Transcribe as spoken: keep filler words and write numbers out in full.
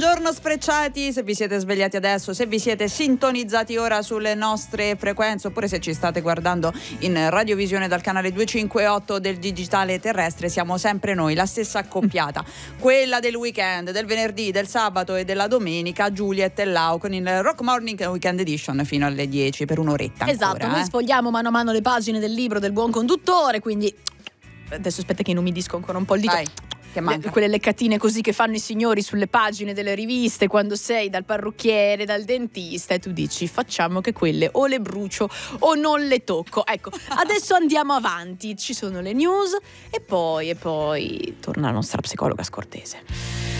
Buongiorno sfrecciati, se vi siete svegliati adesso, se vi siete sintonizzati ora sulle nostre frequenze, oppure se ci state guardando in radiovisione dal canale duecentocinquantotto del digitale terrestre, siamo sempre noi, la stessa accoppiata, quella del weekend, del venerdì, del sabato e della domenica, Juliet e Lau con il Rock Morning Weekend Edition fino alle dieci per un'oretta ancora. Esatto, noi eh. sfogliamo mano a mano le pagine del libro del buon conduttore, quindi adesso aspetta che inumidisco ancora un po' il dito. Vai. Che manca. Le, quelle leccatine così che fanno i signori sulle pagine delle riviste quando sei dal parrucchiere, dal dentista, e tu dici facciamo che quelle o le brucio o non le tocco. Ecco, adesso andiamo avanti, ci sono le news e poi e poi torna la nostra psicologa Scortese.